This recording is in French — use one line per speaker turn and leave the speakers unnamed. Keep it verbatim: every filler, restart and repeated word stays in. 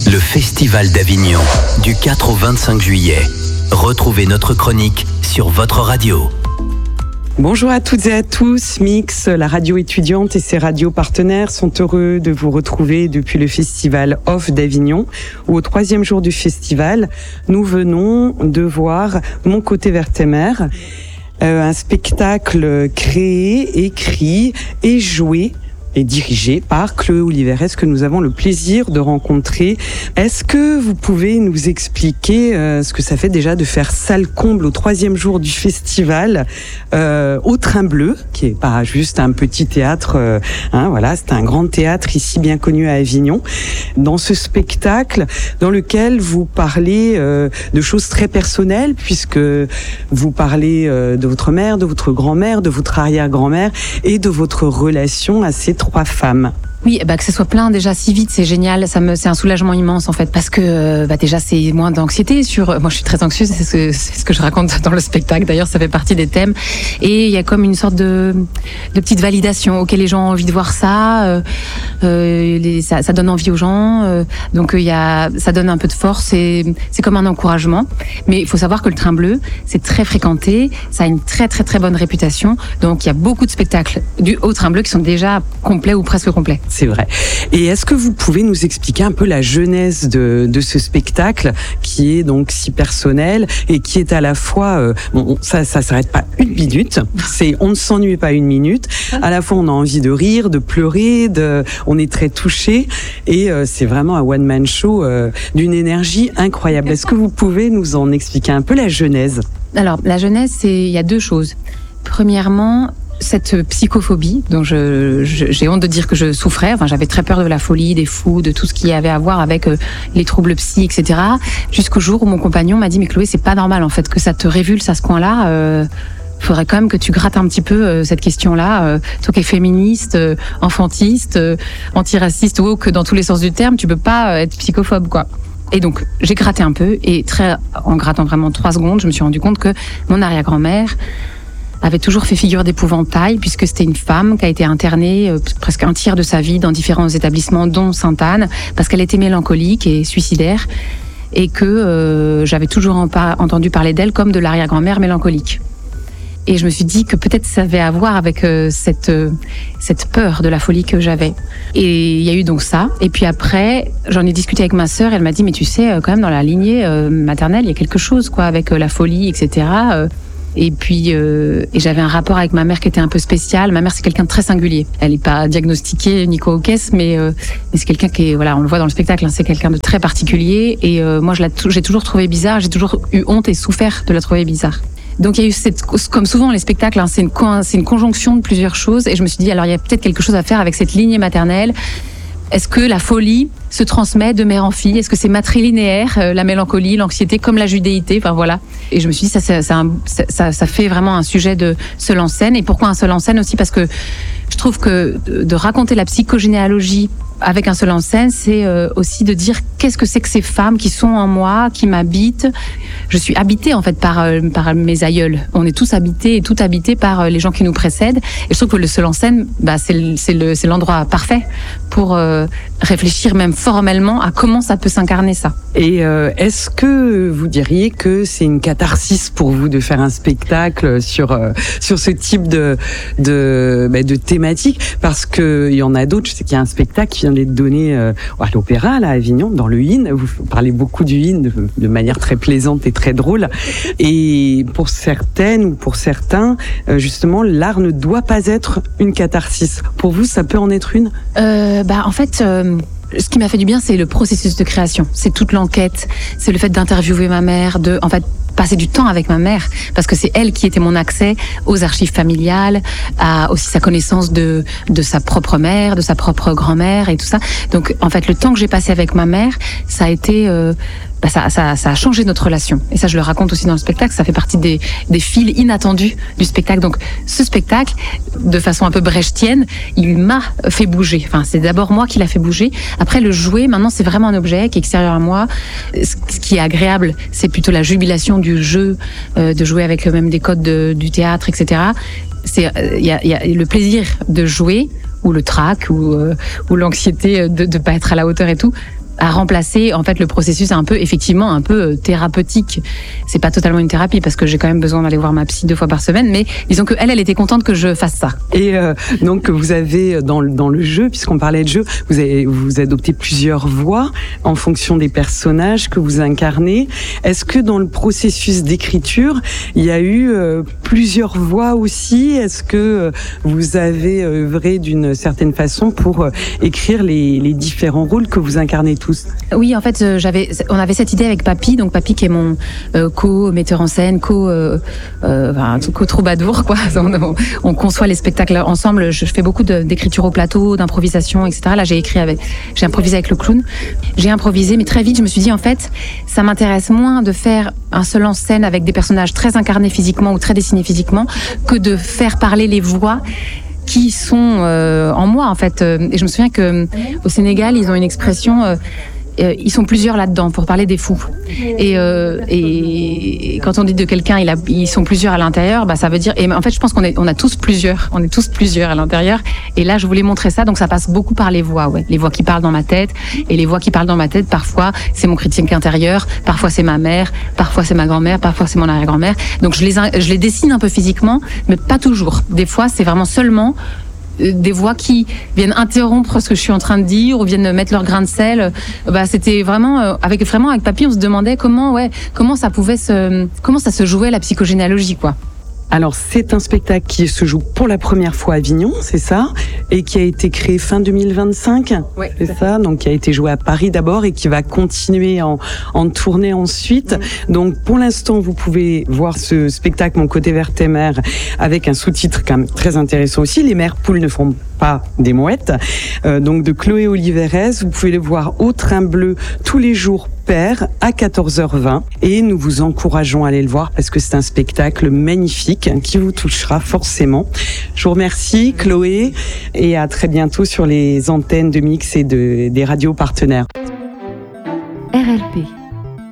Le Festival d'Avignon, du quatre au vingt-cinq juillet. Retrouvez notre chronique sur votre radio.
Bonjour à toutes et à tous, Mix, la radio étudiante et ses radios partenaires sont heureux de vous retrouver depuis le Festival Off d'Avignon, où au troisième jour du festival, nous venons de voir Mon côté vers tes mers, euh, un spectacle créé, écrit et joué et dirigé par Chloé Oliveres, que nous avons le plaisir de rencontrer. Est-ce que vous pouvez nous expliquer euh, ce que ça fait déjà de faire salle comble au troisième jour du festival euh, au Train Bleu, qui est pas juste un petit théâtre, euh, hein, voilà, c'est un grand théâtre ici bien connu à Avignon. Dans ce spectacle, dans lequel vous parlez euh, de choses très personnelles, puisque vous parlez euh, de votre mère, de votre grand-mère, de votre arrière-grand-mère et de votre relation à ces trois femmes.
Oui, bah que ce soit plein déjà si vite, c'est génial. Ça me, c'est un soulagement immense en fait, parce que bah déjà c'est moins d'anxiété. Sur, moi je suis très anxieuse, c'est ce, que, c'est ce que je raconte dans le spectacle. D'ailleurs, ça fait partie des thèmes. Et il y a comme une sorte de, de petite validation. Ok, les gens ont envie de voir ça, euh, euh, les, ça, ça donne envie aux gens. Euh, donc il y a, ça donne un peu de force. Et c'est comme un encouragement. Mais il faut savoir que le Train Bleu, c'est très fréquenté. Ça a une très très très bonne réputation. Donc il y a beaucoup de spectacles du au Train Bleu qui sont déjà complets ou presque complets.
C'est vrai. Et est-ce que vous pouvez nous expliquer un peu la genèse de, de ce spectacle qui est donc si personnel et qui est à la fois, euh, bon, ça, ça s'arrête pas une minute. C'est, on ne s'ennuie pas une minute. À la fois, on a envie de rire, de pleurer, de, on est très touché et euh, c'est vraiment un one man show euh, d'une énergie incroyable. Est-ce que vous pouvez nous en expliquer un peu la genèse?
Alors, la genèse, c'est, il y a deux choses. Premièrement, cette psychophobie dont je, je, j'ai honte de dire que je souffrais. Enfin, j'avais très peur de la folie, des fous, de tout ce qui avait à voir avec euh, les troubles psy, et cetera. Jusqu'au jour où mon compagnon m'a dit « Mais Chloé, c'est pas normal en fait que ça te révulse à ce point-là. Euh, faudrait quand même que tu grattes un petit peu euh, cette question-là. Euh, toi qui es féministe, euh, enfantiste, euh, antiraciste, woke dans tous les sens du terme, tu peux pas euh, être psychophobe, quoi. » Et donc, j'ai gratté un peu et très, en grattant vraiment trois secondes, je me suis rendu compte que mon arrière-grand-mère avait toujours fait figure d'épouvantail, puisque c'était une femme qui a été internée euh, presque un tiers de sa vie dans différents établissements, dont Sainte-Anne, parce qu'elle était mélancolique et suicidaire, et que euh, j'avais toujours en par- entendu parler d'elle comme de l'arrière-grand-mère mélancolique. Et je me suis dit que peut-être ça avait à voir avec euh, cette, euh, cette peur de la folie que j'avais. Et il y a eu donc ça. Et puis après, j'en ai discuté avec ma sœur, elle m'a dit « Mais tu sais, euh, quand même dans la lignée euh, maternelle, il y a quelque chose quoi avec euh, la folie, et cetera euh, » Et puis, euh, et j'avais un rapport avec ma mère qui était un peu spécial. Ma mère, c'est quelqu'un de très singulier. Elle n'est pas diagnostiquée ni co caisse, mais, euh, mais c'est quelqu'un qui est, voilà, on le voit dans le spectacle, hein, c'est quelqu'un de très particulier. Et euh, moi, je l'ai, j'ai toujours trouvé bizarre. J'ai toujours eu honte et souffert de la trouver bizarre. Donc il y a eu cette, comme souvent les spectacles, hein, c'est une, c'est une conjonction de plusieurs choses. Et je me suis dit, alors il y a peut-être quelque chose à faire avec cette lignée maternelle. Est-ce que la folie se transmet de mère en fille? Est-ce que c'est matrilinéaire, euh, la mélancolie, l'anxiété, comme la judéité? Enfin voilà. Et je me suis dit, ça, ça, ça, ça, ça fait vraiment un sujet de seul en scène. Et pourquoi un seul en scène aussi? Parce que je trouve que de raconter la psychogénéalogie avec un seul en scène, c'est euh, aussi de dire qu'est-ce que c'est que ces femmes qui sont en moi, qui m'habitent. Je suis habitée en fait par euh, par mes aïeuls. On est tous habités et tout habités par euh, les gens qui nous précèdent. Et je trouve que le seul en scène, bah c'est le, c'est le c'est l'endroit parfait pour euh, réfléchir même formellement à comment ça peut s'incarner ça.
Et euh, est-ce que vous diriez que c'est une catharsis pour vous de faire un spectacle sur euh, sur ce type de de bah, de thématique? Parce que il y en a d'autres. Je sais qu'il y a un spectacle qui vient d'être donné euh, à l'Opéra là à Avignon, dans le In. Vous parlez beaucoup du In de, de manière très plaisante et très drôle. Et pour certaines ou pour certains, euh, justement, l'art ne doit pas être une catharsis. Pour vous, ça peut en être une?
euh, Bah en fait. Euh... Ce qui m'a fait du bien, c'est le processus de création. C'est toute l'enquête, c'est le fait d'interviewer ma mère, de, en fait, passer du temps avec ma mère, parce que c'est elle qui était mon accès aux archives familiales, à aussi sa connaissance de de sa propre mère, de sa propre grand-mère et tout ça. Donc, en fait, le temps que j'ai passé avec ma mère, ça a été euh, bah ça, ça, ça a changé notre relation. Et ça, je le raconte aussi dans le spectacle. Ça fait partie des, des fils inattendus du spectacle. Donc, ce spectacle, de façon un peu brechtienne, il m'a fait bouger. Enfin, c'est d'abord moi qui l'a fait bouger. Après, le jouer, maintenant, c'est vraiment un objet qui est extérieur à moi. Ce qui est agréable, c'est plutôt la jubilation du jeu, euh, de jouer avec même des codes de, du théâtre, et cetera. C'est, il y a, y a le plaisir de jouer, ou le trac, ou, euh, ou l'anxiété de ne pas être à la hauteur et tout. à remplacer en fait le processus un peu effectivement un peu thérapeutique. C'est pas totalement une thérapie parce que j'ai quand même besoin d'aller voir ma psy deux fois par semaine, mais disons que elle, elle était contente que je fasse ça.
Et euh, donc vous avez dans le, dans le jeu, puisqu'on parlait de jeu, vous avez vous adoptez plusieurs voix en fonction des personnages que vous incarnez. Est-ce que dans le processus d'écriture, il y a eu euh, plusieurs voix aussi? Est-ce que euh, vous avez œuvré d'une certaine façon pour euh, écrire les, les différents rôles que vous incarnez tous?
Oui, en fait, euh, j'avais, on avait cette idée avec Papy, donc Papy qui est mon euh, co-metteur en scène, co, euh, euh, enfin, co-troubadour, quoi. On, on, on conçoit les spectacles ensemble. Je, je fais beaucoup de, d'écriture au plateau, d'improvisation, et cetera. Là, j'ai écrit avec, j'ai improvisé avec le clown. J'ai improvisé, mais très vite, je me suis dit, en fait, ça m'intéresse moins de faire un seul en scène avec des personnages très incarnés physiquement ou très dessinés physiquement que de faire parler les voix qui sont euh, en moi en fait. Et je me souviens que au Sénégal, ils ont une expression, euh, euh, ils sont plusieurs là-dedans pour parler des fous. Et, euh, et quand on dit de quelqu'un, il a, ils sont plusieurs à l'intérieur, bah ça veut dire. Et en fait, je pense qu'on est, on a tous plusieurs, on est tous plusieurs à l'intérieur. Et là, je voulais montrer ça, donc ça passe beaucoup par les voix, ouais, les voix qui parlent dans ma tête. Et les voix qui parlent dans ma tête, parfois c'est mon critique intérieur, parfois c'est ma mère, parfois c'est ma grand-mère, parfois c'est mon arrière-grand-mère. Donc je les, je les dessine un peu physiquement, mais pas toujours. Des fois, c'est vraiment seulement des voix qui viennent interrompre ce que je suis en train de dire ou viennent mettre leur grain de sel. Bah c'était vraiment euh, avec vraiment avec Papy, on se demandait comment ouais comment ça pouvait se comment ça se jouait la psychogénéalogie quoi.
Alors, c'est un spectacle qui se joue pour la première fois à Avignon, c'est ça, et qui a été créé fin deux mille vingt-cinq,
ouais,
c'est ça, donc qui a été joué à Paris d'abord et qui va continuer en, en tournée ensuite. Mmh. Donc, pour l'instant, vous pouvez voir ce spectacle, Mon côté vert tes mères, avec un sous-titre quand même très intéressant aussi, Les mères poules ne font pas des mouettes, euh, donc de Chloé Oliveres. Vous pouvez le voir au Train Bleu tous les jours pair à quatorze heures vingt et nous vous encourageons à aller le voir parce que c'est un spectacle magnifique qui vous touchera forcément. Je vous remercie Chloé et à très bientôt sur les antennes de Mix et de, des radios partenaires.